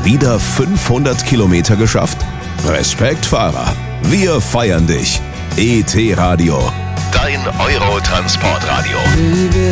Schon wieder 500 Kilometer geschafft? Respekt, Fahrer. Wir feiern dich. ET Radio. Dein Euro-Transportradio.